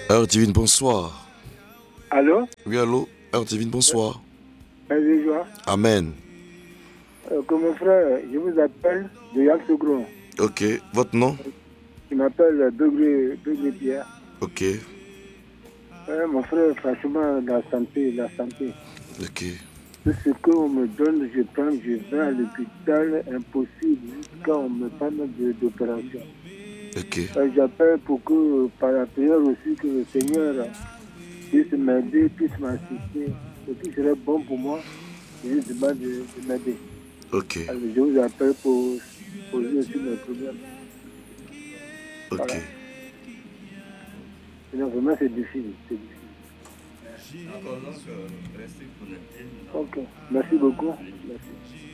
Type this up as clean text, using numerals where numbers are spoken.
Heure divine, bonsoir. Allô? Oui, allô? Heure divine, bonsoir. Bonjour. Amen. Comme mon frère, je vous appelle de Yansogron. Ok. Votre nom? Je m'appelle Degré Pierre. Ok. Mon frère, franchement, la santé. Ok. Tout ce qu'on me donne, je prends, je vais à l'hôpital, impossible, jusqu'à on me parle d'opération. Ok. J'appelle pour que, par la prière aussi, que le Seigneur puisse m'aider, puisse m'assister. Ce qui serait bon pour moi, je demande de m'aider. Ok. Alors, je vous appelle pour poser aussi mes problèmes. Ok. Voilà. Sinon, vraiment, c'est difficile. D'accord, donc restez connectés. Ok. Merci beaucoup. Merci.